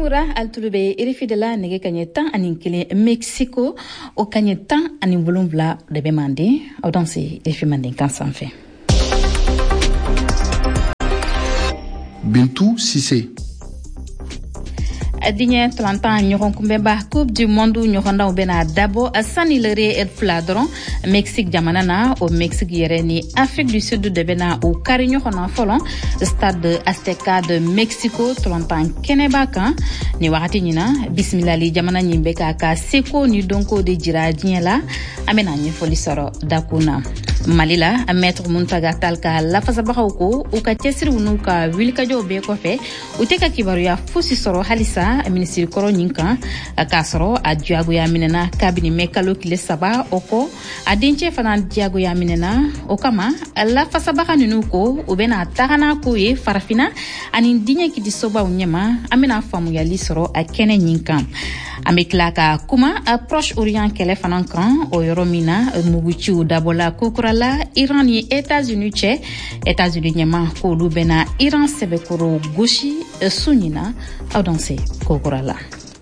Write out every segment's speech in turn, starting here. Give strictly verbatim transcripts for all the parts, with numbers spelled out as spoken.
Kukura altulube irifidela nege kanyeta aninkile Mexico o kanyeta animbulumbla de bemande audansi irifimande kansanfe. Bintou Sissé. Adinye trente nyoron kumbemba Coupe du Monde nyoronda ubena dabo asani lere et fladron Mexique jamanana au Mexique yereni Afrique du Sud de bena au Carigno hona folon stade Azteca de Mexico trente kenebaka ni wakati nyina bismillah li jamana nyimbeka ka seko ni donko de jira diela amena nyi folisoro dakuna Malila a maître Muntaga Talka la fasabaka uko uka tesiri unuka wilika jo be ko fe uteka kibaru ya fusi soro halisa ministre koro nyinka kasoro adjago ya minena kabini mekalo kile saba oko adinche fanan diago ya minena okama la fasabaka nunuko ubena tagana ko ye farafina ani dinye kidi soba unyema amena famu ya lisoro akene nyinka ameklaka kuma approche orient kele fanan kan o yoromina muguchi dabola kukurala Iran ni États-Unis che États-Unis nyama ko lubena Iran sebekoro goshi sunina audanse kukurala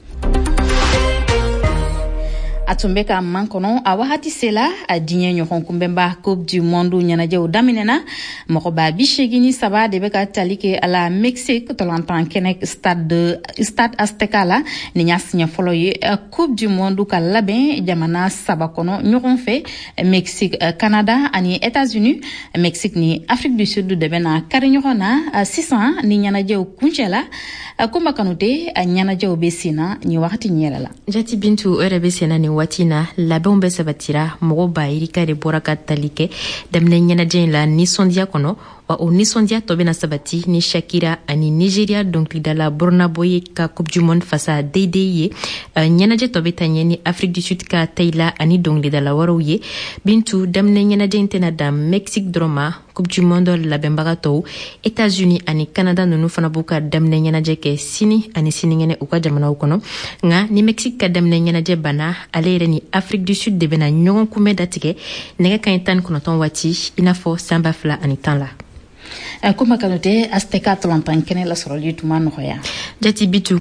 Atumbeka mankono awahati sela adinye nyohon kumbemba Coupe du Monde nyanaje udaminena mokoba bishegini saba debeka talike ala Mexique tolantan kenek stade de stade Azteca la ninyas nya foloye Coupe du Monde ka laben jamana saba kono nyohon fe Mexique Canada ani États-Unis Mexique ni Afrique du Sud debena karinyohona six cents ni nyanaje kunchela kumba kanute nyanaje obesina ni wakati nyela Jati Bintou erebesina ni watina labon be sabatira mogo ba irika de boraka talike damne nyana la ni sondia kono wa o ni sondia tobe na sabati ni Shakira ani Nigeria donc dala Borna Boye ka Coupe du Monde face à D D I uh, nyana je tobe tanye ni Afrique du Sud ka Taila ani donc dala waroye Bintou damne nyana je intena da Mexique droma Coupe du Monde la bembagato États-Unis ani Canada nunu fana buka damne nyana je ke sini ani sini ngene uka jamana ukono nga ni Mexique ka damne nyana je bana ale ni Afrique du Sud de bena nyon kume datike nega kantan konoton wati inafo samba fla ani tan la kuma kanote Azteca trente kene la soroli tuma noya Jati Bintou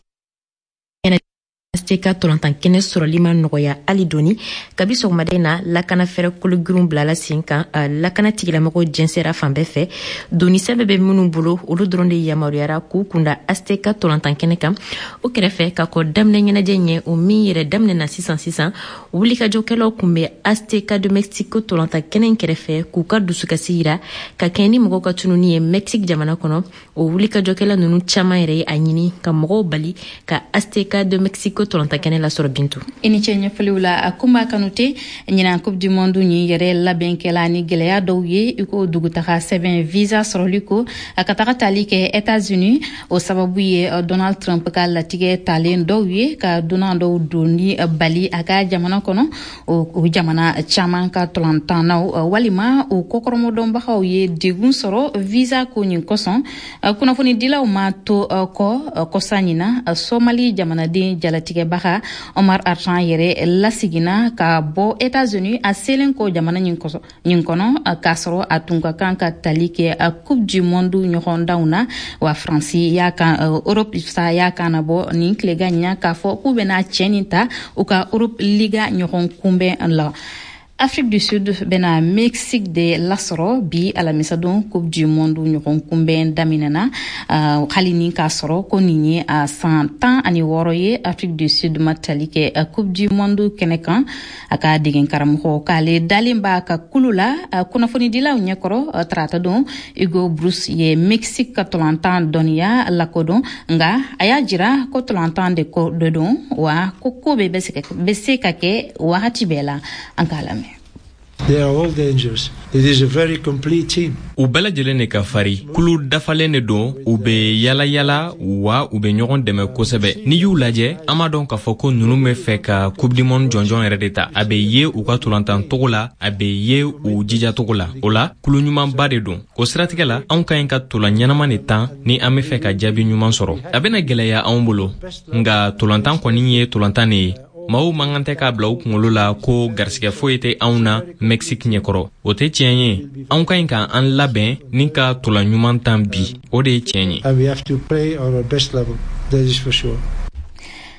Azteca trente kene soroli man noya alidoni kabiso madena lakana fere kulu grum blala cinq uh, lakana tigila mako jensera fambe fe doni sebebe munu bolo olu dronde yamariara ku kunda Azteca trente kene kam o krefe ka ko damne nyana jenye o mi yere damne na six cents six cents wuli ka jokelo kumbe Azteca de Mexico trente kene krefe ku ka dusuka sira ka keni mako ka tununi e Mexique jamana kono o wuli ka jokela nunu chama ere anyini ka mako bali ka Azteca de Mexico trente kene la soro Bintou ini chenye fliula akuma kanute nyina Coupe du Monde ni yere la benkela ni gelea dowye iko dugutaka seven visa soroliko akataka talike États-Unis o sababu ye Donald Trump ka latige talen dowye ka Donald doni bali aka jamana kono o jamana chaman ka trente na walima o kokoromo domba ye digun soro visa ko nyin koson kuna foni dila o mato ko kosanyina Somali jamana de jalati baha Omar Archan yere lasigina ka bo États-Unis a selenko jamana nyinkoso nyinkono kasoro atunga kanka talike a Coupe du Monde nyorondauna wa Franci ya ka Europe sa ya kana bo ni klega nya ka fo kubena cheninta uka Europe Liga nyoron kumbe la Afrique du Sud bena Mexique de lasoro bi ala misadon Coupe du Monde nyokon kumben daminana uh, halini kasoro konini a cent ans ani woroye Afrique du Sud matalike uh, Coupe du Monde kenekan aka digen karamho kale dalimba ka kulula uh, kuna foni dila unyekoro uh, trata don Hugo Bruce ye Mexique ka trente ans donia lakodon nga aya jira ko trente ans de ko de don wa ko ko be beseke beseka ke wakati bela ankalame They are all dangerous. It is a very complete team. U bɛɛ lajɛlen de ka fari kulu dafalen de don u bɛ yala yala wa u bɛ ɲɔgɔn dɛmɛ kosɛbɛ n'i y'u lajɛ an b'a dɔn k'a fɔ ko ninnu bɛ fɛ ka coupe du monde jɔnjɔn yɛrɛ de ta a bɛ ye u ka tolantan togo la a bɛ ye u jija togo la o la kulu ɲumanba de don o siratigɛ la anw ka ɲi ka tolan ɲɛnama de tan ni an bɛ fɛ ka jaabi ɲuman sɔrɔ a bɛna gɛlɛya anw bolo nka tolantan kɔni ye tolantan de ye maaw mankan tɛ k'a bila u kunkolo la ko garisɛgɛ foyi tɛ anw na Mexique ɲɛkɔrɔ o tɛ tiɲɛ ye anw ka ɲi ka an labɛn ni ka tolan ɲuman tan bi o de ye tiɲɛ ye And we have to play on our best level. That is for sure.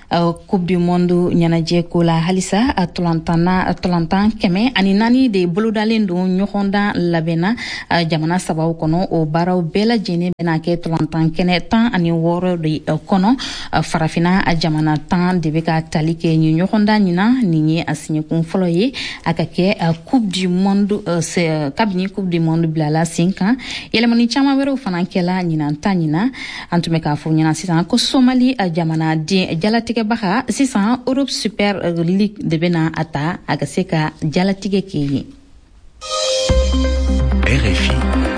Coupe du Monde ɲɛnajɛ ko la halisa tolantan kɛmɛ ani naani de bolodalen don ɲɔgɔndan labɛnna jamana sabaw kɔnɔ. O baaraw bɛɛ lajɛlen bɛna kɛ tolantan kɛnɛ tan ani wɔɔrɔ de kɔnɔ. Farafina jamana tan de bɛ ka tali kɛ nin ɲɔgɔndan ɲina. Nin ye a siɲɛkun fɔlɔ ye a ka kɛ Coupe du Monde kabini Coupe du Monde bilala sen kan. Yɛlɛmani caman wɛrɛw fana kɛla ɲinan ta ɲina. An tun bɛ k'a fɔ ɲɛna sisan ko Somali jamana den jalatigɛbaga sisan Europe Super League de bɛna a ta a ka se ka jalatigɛ kɛ ye. R F I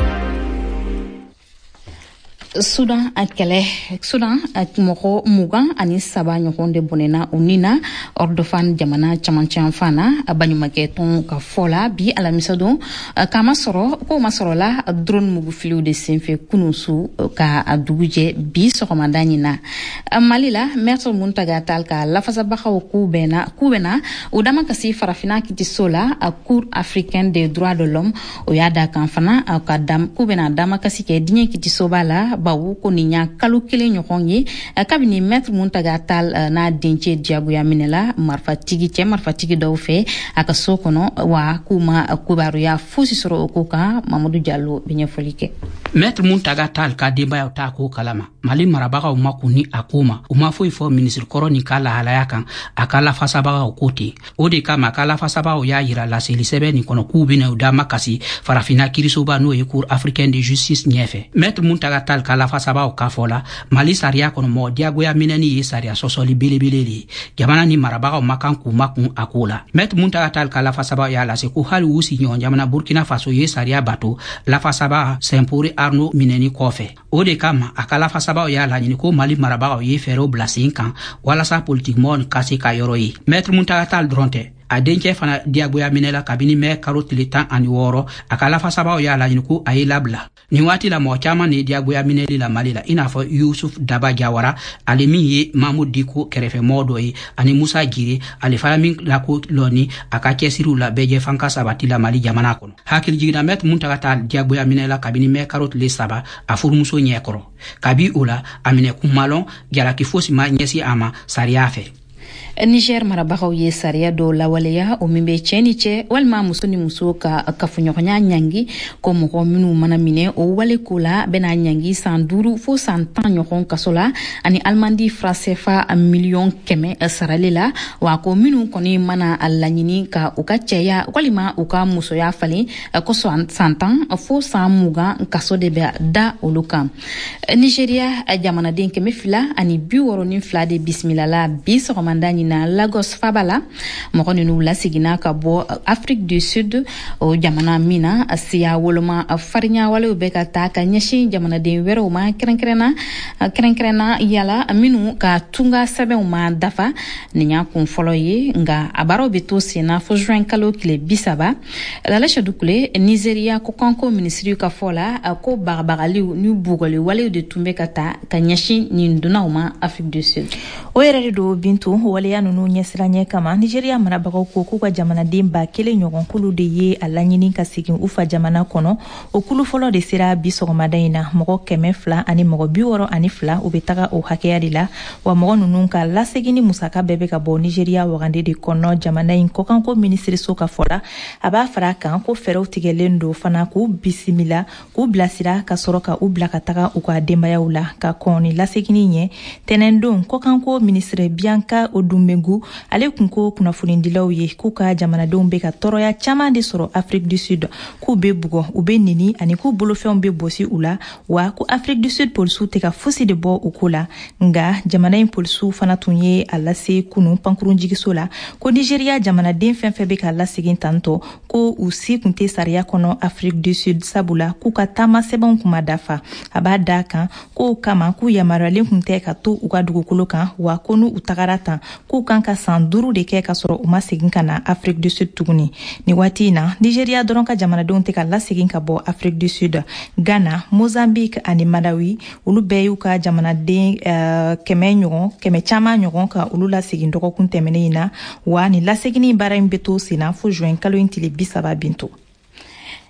Sudan a kɛlɛ Sudan a mɔgɔ mugan ani saba ɲɔgɔn de bɔnɛna u ni na Ordofan jamana camancɛ fana a baɲumankɛ tɔn ka fɔ la bi alamisa don k'a ma sɔrɔ k'o ma sɔrɔ la drone mugufiliw de senfɛ kunun su ka a dugu jɛ bi sɔgɔmada ɲina. Mali la Maître Muntaga Tall ka lafasabagaw k'u bɛna k'u bɛna u dama kasi farafina kitiso la a Cour africaine des droits de l'homme o y'a da kan fana ka dam k'u bɛna dama kasi kɛ diɲɛ kitisoba la bawu ko nin y'a kalo kelen ɲɔgɔn ye kabini Maître Muntaga Tall n'a dencɛ diyagoya minɛla marifatigi cɛ marifatigi dɔw fɛ a ka so kɔnɔ wa k'u ma kibaruya fosi sɔrɔ o ko kan. Mamadou Diallo bɛ ɲɛfɔli kɛ. Maître Muntaga Tall ka denbayaw t'a ko kalama. Mali marabagaw ma kun ni a ko ma. U ma foyi fɔ ministre kɔrɔ ni ka lahalaya kan a ka lafasabagaw ko ten. O de kama a ka lafasabagaw y'a yira laseli sɛbɛn nin kɔnɔ k'u bɛna u dama kasi farafina kirisoba n'o ye Cour africaine de justice ɲɛfɛ. Maître Muntaga Tall ka lafasabagaw k'a fɔ la Mali sariya kɔnɔ mɔgɔ diyagoya minɛni ye sariya sɔsɔli belebele de ye. Jamana ni marabagaw ma kan k'u ma kun a ko la. Maître Muntaga Tall ka lafasabagaw y'a lase ko hali u sigiɲɔgɔn jamana Burkina Faso ye sariya bato lafasabaga Sempore Arnaud minɛni kɔfɛ. O de kama a ka lafasabagaw y'a laɲini ko Mali marabagaw ye fɛɛrɛw bila sen kan walasa politikimɔgɔw ka se ka yɔrɔ ye. Maître Muntaga Tall dɔrɔn tɛ a dencɛ fana diyagoya minɛla kabini mɛ karo tile tan ani wɔɔrɔ a ka lafasabagaw y'a laɲini ko a ye labila. Nin waati la mɔgɔ caman de diyagoya minɛli la Mali la i n'a fɔ Yusuf Daba Jawara ale min ye Mamadou Diko kɛrɛfɛmɔgɔ dɔ ye ani Musa Gire ale fana min lako lɔni a ka cɛsiriw la bɛɛ jɛ ka sabati la Mali jamana kɔnɔ. Hakilijigina Maître Muntaga Tall diyagoya minɛla kabini mɛ karo tile saba a furumuso ɲɛkɔrɔ. Kabi o la a minɛ kumalɔn jalaki fosi ma ɲɛsi a ma sariya fɛ. Niger marabagaw ye sariya dɔw lawaleya o min bɛ cɛ ni cɛ walima muso ni muso ka kafoɲɔgɔnya ɲangi ko mɔgɔ minnu mana minɛ o wale ko la bɛna ɲangi san duuru fo san tan ɲɔgɔn kaso la ani alimandi fura sefa miliyɔn kɛmɛ sarali la wa ko minnu kɔni mana a laɲini ka u ka cɛya walima u ka musoya falen kosɔn san tan fo san mugan kaso de bɛ da olu kan. Nigeria jamanaden kɛmɛ fila ani bi wɔɔrɔ ni fila de bisimilala bi sɔgɔmada ɲina Lagos Fabala mɔgɔ ninnu lasigina ka bɔ Afrique du Sud o jamana min na siya woloma farinya walew bɛ ka taa ka ɲɛsin jamanaden wɛrɛw ma kɛrɛnkɛrɛnna kɛrɛnkɛrɛnna yala minnu ka tunga sɛbɛnw ma dafa nin y'a kun fɔlɔ ye nka a baaraw bɛ to senna fo juin kalo tile bi saba. Lalasha Dukule Nigeria ko kanko ministri ka fɔ la ko bagabagaliw ni bugɔli walew de tun bɛ ka taa ka ɲɛsin nin dunnaw ma Afrique du Sud. O yɛrɛ de do Bintu waleya nunu ɲɛsiranya kama Nigeria marabagaw ko k'u ka jamanaden ba kelen ɲɔgɔn kulu de ye a laɲini ka segin u fa jamana kɔnɔ. O kulu fɔlɔ de sera bi sɔgɔmada in na mɔgɔ kɛmɛ fila ani mɔgɔ bi wɔɔrɔ ani fila u bɛ taga o hakɛya de la wa mɔgɔ nunu ka lasegini musaka bɛɛ bɛ ka bɔ Nigeria wagande de kɔnɔ jamana in kɔkanko minisiriso ka fɔ la a b'a fara kan ko fɛɛrɛw tigɛlen do fana k'u bisimila k'u bilasira ka sɔrɔ ka u bila ka taga u ka denbayaw la ka kɔn ni lasegini ɲɛ tɛnɛndon kɔkanko minisiri Bianca Odumegu ale kun ko kunnafonidilaw ye k'u ka jamanadenw bɛ ka tɔɔrɔya caman de sɔrɔ Afrique du Sud k'u bɛ bugɔ u bɛ nini ani k'u bolofɛnw bɛ bosi u la wa ko Afrique du Sud polisiw tɛ ka fosi de bɔ u ko la nga jamana in polisiw fana tun ye a lase kunu pankurunjigiso la ko Nigeria jamanaden fɛn fɛn bɛ ka lasegin tantɔ ko u si kun tɛ sariya kɔnɔ Afrique du Sud sabula k'u ka taama sɛbɛnw kun ma dafa a b'a da kan k'o kama k'u yamaruyalen kun tɛ ka to u ka dugukolo kan wa ko n'u tagara tan k'u kan ka san duuru de kɛ ka sɔrɔ u ma segin ka na Afrique du Sud tuguni. Ni waati in na Nigeria dɔrɔn ka jamanadenw tɛ ka lasegin ka bɔ Afrique du Sud. Ghana, Mozambique ani Malawi olu bɛɛ y'u ka jamanaden uh, kɛmɛ ɲɔgɔn kɛmɛ caman ɲɔgɔn ka olu lasegin dɔgɔkun tɛmɛnen in na wa ni lasegini baara in bɛ to senna fo juin kalo in tile bi saba Bintu.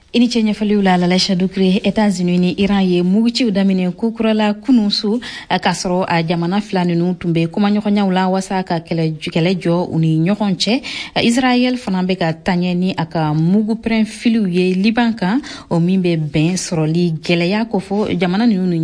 ini chenye faliula la laisha dukre États-Unis ni Iran ye mugici udamine kukurala kunusu kasro a jamana flani nu tumbe kuma nyoko nyawla wasa ka kele kele jo uni nyokonche Israel fanambe ka tanyeni aka mugu pren filu ye Liban kan o mimbe ben sroli geleya kofo jamana nu